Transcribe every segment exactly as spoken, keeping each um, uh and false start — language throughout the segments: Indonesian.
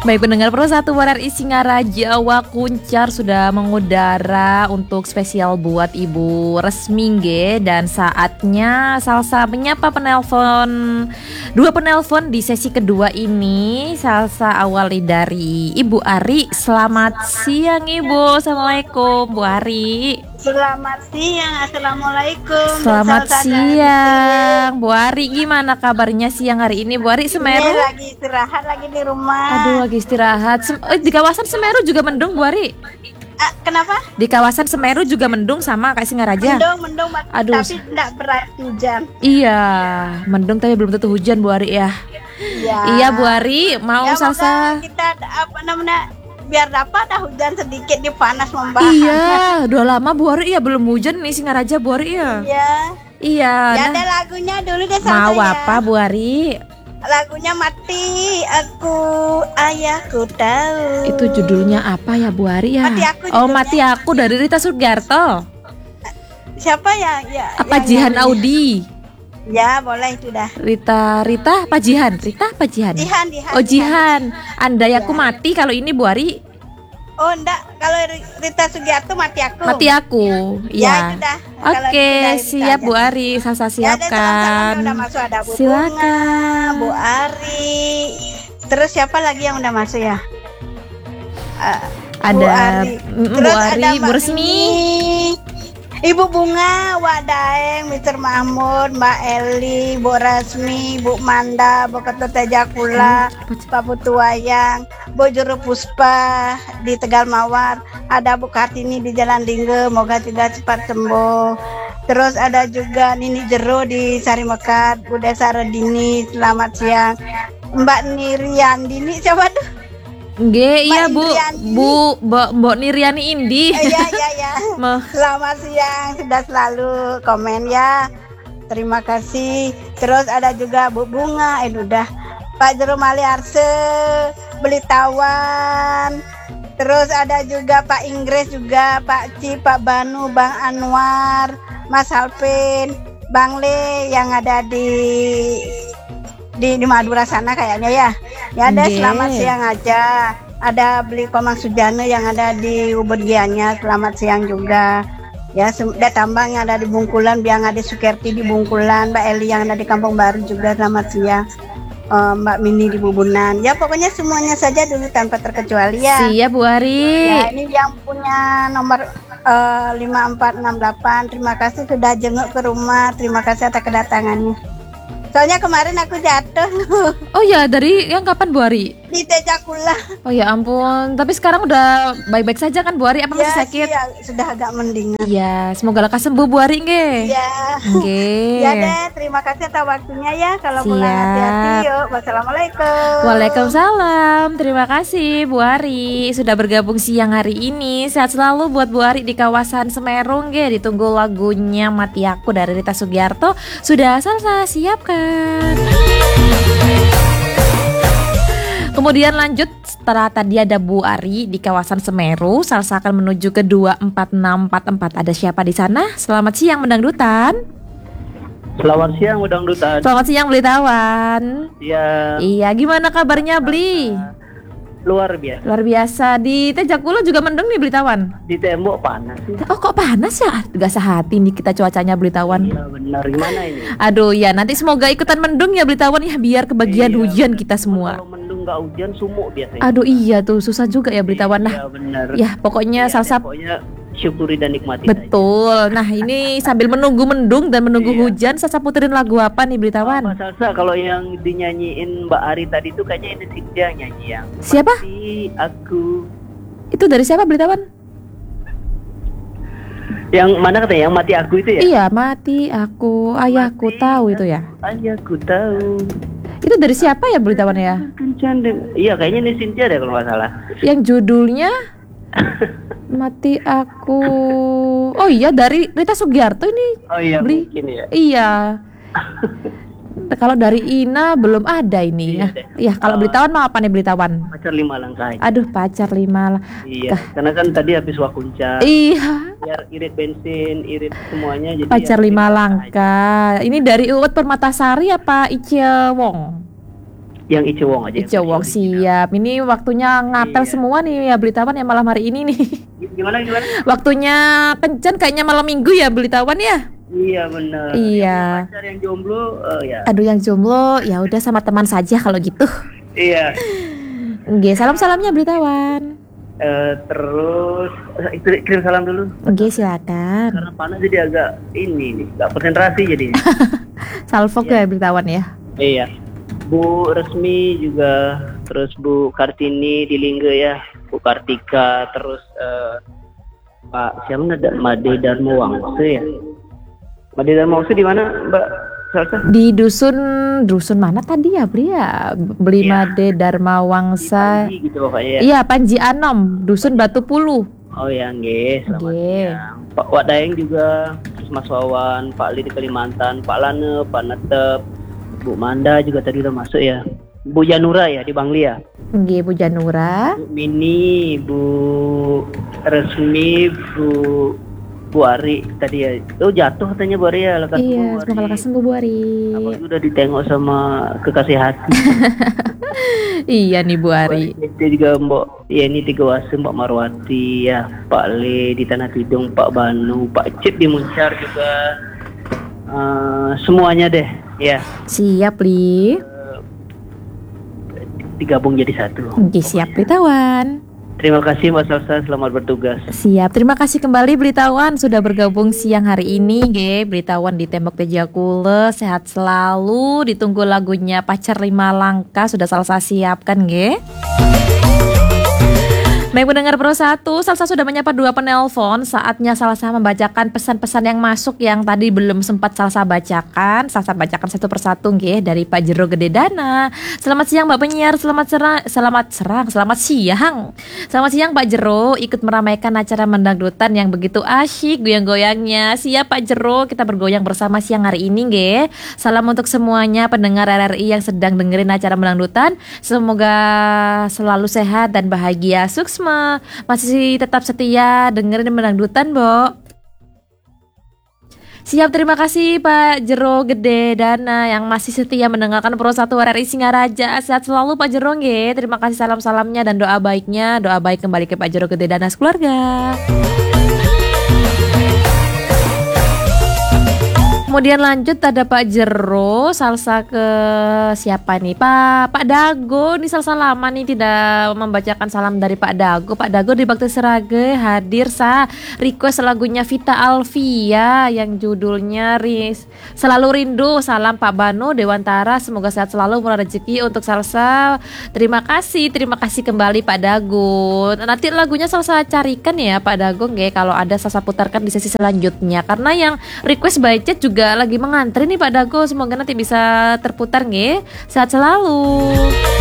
Baik pendengar Pro satu R I Singaraja Wakuncar sudah mengudara untuk spesial buat Ibu Resmingge. Dan saatnya Salsa menyapa penelpon, dua penelpon di sesi kedua ini. Salsa awali dari Ibu Ari. Selamat siang Ibu. Assalamualaikum Bu Ari. Selamat siang, Assalamualaikum. Selamat siang Bu Ari, gimana kabarnya siang hari ini Bu Ari? Semeru? Ini lagi istirahat lagi di rumah. Aduh lagi istirahat. Sem- oh, di kawasan Semeru juga mendung Bu Ari? Ah, kenapa? Di kawasan Semeru juga mendung sama kayak Singaraja? Mendung, mendung, Aduh. tapi tidak berarti hujan. Iya, mendung tapi belum tentu hujan Bu Ari ya. Iya. Iya Bu Ari, mau Ya, Salsa. moga kita apa namanya biar dapat ada hujan sedikit di panas membahas. Iya, udah lama Bu Ari ya belum hujan nih Singaraja Bu Ari ya. Iya. Iya. Ya Nah, ada lagunya dulu deh Salsa mau ya. apa Bu Ari? Lagunya Mati Aku Ayahku Tahu. Itu judulnya apa ya Bu Ari ya? Mati Aku Oh judulnya. Mati Aku dari Rita Sugiarto. Siapa ya? Ya. Apa yang Jihan nyanyi? Audi? Ya boleh itu dah. Rita Rita apa Jihan? Rita apa Jihan? Jihan, Jihan. Oh Jihan. Andai aku Ya. mati kalau ini Bu Ari. Oh enggak, kalau Rita Sugiarto Mati Aku. Mati aku. Ya, Iya. itu dah. Kalau Oke, itu dah, itu siap aja. Bu Ari. Salsa Ya, ada siapkan. salam-salam udah masuk, ada Bu Silakan. Bunga, Bu Ari. Terus siapa lagi yang udah masuk ya? Uh, Ada Bu Ari. mm, Bu Terus Ari, ada Bu Mbak Resmi. Mimi, Ibu Bunga, Wak Daeng, mister Mahmud, Mbak Eli, Bu Rasmi, Bu Manda, Bu Ketut Tejakula, Pak Putu Wayang, Bu Juru Puspa di Tegal Mawar, ada Bu Kartini di Jalan Lingge, moga tidak cepat sembuh. Terus ada juga Nini Jero di Sari Mekat, Bu Desa Redini, selamat siang. Mbak Niriandini, siapa tuh? Nggih, iya Bu. Indriani. Bu Mbok Mbok Niriani Indi. Eh, Iya, iya, iya. Mah. Selamat siang, sudah selalu komen ya. Terima kasih. Terus ada juga Bu Bunga, eh udah. Pak Jerum Ali Arse, Belitawan. Terus ada juga Pak Inggris juga, Pak Ci, Pak Banu, Bang Anwar, Mas Alvin, Bang Le yang ada di di, di Madura sana kayaknya ya. Ya ada Nggih. selamat siang aja. Ada Beli Komang Sujana yang ada di Ubud Gianyar, selamat siang juga. Ya, ada Tambang yang ada di Bungkulan, Biang ada Sukerti di Bungkulan, Mbak Eli yang ada di Kampung Baru juga selamat siang. Eh, Mbak Mini di Bubunan. Ya pokoknya semuanya saja dulu tanpa terkecuali ya. Siap Bu Ari. Ya, ini yang punya nomor eh, lima empat enam delapan. Terima kasih sudah jenguk ke rumah. Terima kasih atas kedatangannya. Soalnya kemarin aku jatuh Oh ya, dari yang kapan Bu Ari? di Tejakula. Oh ya ampun, tapi sekarang udah baik-baik saja kan Bu Ari? Apa masih Ya, sakit? sih, ya, sudah agak mendingan. Iya, semoga lekas sembuh Bu Ari nggih. Ya. Nggih. Ya deh, terima kasih atas waktunya ya. Kalau pulang Siap. hati-hati yuk. Wassalamualaikum. Waalaikumsalam. Terima kasih Bu Ari sudah bergabung siang hari ini. Sehat selalu buat Bu Ari di kawasan Semeru nggih. Ditunggu lagunya Mati Aku dari Rita Sugiarto. Sudah Salsa siapkan. Kemudian lanjut setelah tadi ada Bu Ari di kawasan Semeru, Salsa akan menuju ke dua empat enam empat empat. Ada siapa di sana? Selamat siang Mendangdutan. Selamat siang Udang Dutan. Selamat siang Belitawan. Ya, Iya, gimana kabarnya Beli? luar biasa. Luar biasa. Di Tejakula juga mendung nih Belitawan. Di tembok panas sih. Oh kok panas ya? Gak sehati nih kita cuacanya Belitawan. Iya benar. Gimana ini? Aduh ya, nanti semoga ikutan mendung ya Belitawan ya, biar kebagian Iya, hujan benar. kita semua. Kalau mendung nggak hujan sumuk biasanya. Aduh iya tuh, susah juga ya Belitawan. Iya Nah benar. ya pokoknya Iya, Salsa. pokoknya syukuri dan nikmati saja. Betul. Nah ini sambil menunggu mendung dan menunggu Iya. hujan, Salsa puterin lagu apa nih Apa Belitawan? Salsa kalau yang dinyanyiin Mbak Ari tadi itu kayaknya ini Cynthia nyanyi yang Siapa? Mati Aku. Itu dari siapa Belitawan? Yang mana katanya yang Mati Aku itu ya? Iya, Mati Aku, Ayahku Mati tahu itu ya. Ayahku tahu. Itu dari siapa ya Belitawan ya? Kencang. Iya kayaknya ini Cynthia deh kalau nggak salah. Yang judulnya Mati Aku. Oh iya, dari Rita Sugiarto ini. Oh iya Beli. mungkin ya. Iya. Kalau dari Ina belum ada ini Iya ya. deh. Iya, kalau Uh, Belitawan mau apa nih Belitawan? Pacar lima langkah aja. Aduh, pacar lima lah. Iya, karena kan tadi habis wakuncar, Iya, biar irit bensin, irit semuanya jadi pacar ya lima aja. langkah. Ini dari Uut Permatasari apa Ice Wong? Yang Ice Wong aja. Ice Wong siap. Ini waktunya ngapel Iya. semua nih ya Belitawan ya malam hari ini nih. Gimana gimana? Waktunya kencan kayaknya malam minggu ya Belitawan ya. Iya benar. Iya. Yang pacar yang jomblo, eh, ya. Aduh yang jomblo ya udah sama teman saja kalau gitu. Iya. Nggih, salam-salamnya Belitawan. Eh, terus eh, itu kirim salam dulu. Nggih, silakan. Karena panas jadi agak ini nih, nggak konsentrasi jadi. Salfok ya Belitawan ya. Iya. Bu Resmi juga, terus Bu Kartini di Lingga ya, Bu Kartika, terus eh, Pak siapa nggak Made Darmo Wangse ya? Made Darmo Wangse di mana Mbak Salsa? Di dusun dusun mana tadi ya Bri ya? Beli Iya. Made Dharma Wangsa. Di Panji gitu pokoknya ya. Iya, Panji Anom, dusun Batu Pulu. Oh ya, nggih, selamat Nggih. siang. Pak Wak Daeng juga, terus Mas Wawan, Pak Li di Kalimantan, Pak Lane, Pak Netep, Bu Manda juga tadi udah masuk ya. Bu Janura ya di Bangli ya. Nggih, Bu Janura. Bu Mini, Bu Resmi, Bu Bu Ari tadi ya. Oh jatuh katanya Bu Ari ya, lekas Bu Iya, Ari. semoga lekas sembuh Bu Ari. Apalagi udah ditengok sama kekasih hati. Iya nih Bu Ari. Itu juga Mbak Yeni Tiga Wase, Mbak Marwati ya, Pak Le di Tanah Tidung, Pak Banu, Pak Cip di Muncar juga. Eh, semuanya deh ya, Siap, Li. digabung jadi satu. Nggih, siap Belitawan. Terima kasih Mbak Salsa, selamat bertugas. Siap, terima kasih kembali Belitawan sudah bergabung siang hari ini nggih. Belitawan di Tembok Tejakule, sehat selalu. Ditunggu lagunya Pacar Lima Langkah sudah Salsa siapkan nggih. Baik pendengar Pro satu, Salsa sudah menyapa dua penelpon. Saatnya Salsa membacakan pesan-pesan yang masuk yang tadi belum sempat Salsa bacakan. Salsa bacakan satu persatu nggih dari Pak Jero Gede Dana. Selamat siang Mbak Penyiar, selamat serang, selamat serang, selamat siang. Selamat siang Pak Jero, ikut meramaikan acara mendangdutan yang begitu asyik goyang-goyangnya. Siap Pak Jero, kita bergoyang bersama siang hari ini nggih. Salam untuk semuanya pendengar R R I yang sedang dengerin acara mendangdutan. Semoga selalu sehat dan bahagia. Sukses masih tetap setia dengerin mendangdutan, Bo. Siap, terima kasih Pak Jero Gede Dana yang masih setia mendengarkan Pro satu R R I Singaraja. Sehat selalu Pak Jero nggih. Terima kasih salam-salamnya dan doa baiknya. Doa baik kembali ke Pak Jero Gede Dana sekeluarga. Kemudian lanjut ada Pak Jero, salsa ke siapa nih? Pak Pak Dago, ini salsa lama nih tidak membacakan salam dari Pak Dago. Pak Dago di Bakti Serage hadir sa request lagunya Vita Alvia yang judulnya Ris Selalu Rindu. Salam Pak Banu Dewantara, semoga sehat selalu, murah rezeki untuk salsa. Terima kasih, terima kasih kembali Pak Dago. Nanti lagunya salsa carikan ya Pak Dago nggih, kalau ada salsa putarkan di sesi selanjutnya. Karena yang request by chat juga lagi mengantri nih Pak Dago, semoga nanti bisa terputar nggih. Sehat selalu.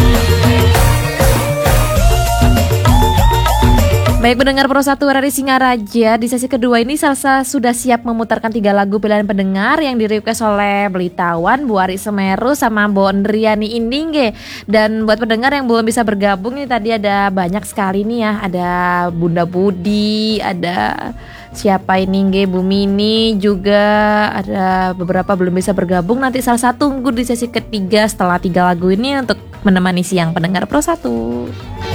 Baik pendengar Pro satu R R I Singaraja, di sesi kedua ini Salsa sudah siap memutarkan tiga lagu pilihan pendengar yang di-request oleh Belitawan, Bu Ari Semeru sama Bu Andriani Indingge. Dan buat pendengar yang belum bisa bergabung nih, tadi ada banyak sekali nih ya, ada Bunda Budi, ada siapa ini nge, Bu Mini, juga ada beberapa belum bisa bergabung. Nanti Salsa tunggu di sesi ketiga setelah tiga lagu ini untuk menemani siang pendengar Pro satu.